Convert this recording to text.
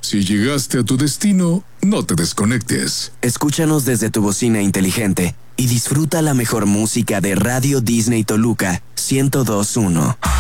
Si llegaste a tu destino, no te desconectes. Escúchanos desde tu bocina inteligente y disfruta la mejor música de Radio Disney Toluca 102.1.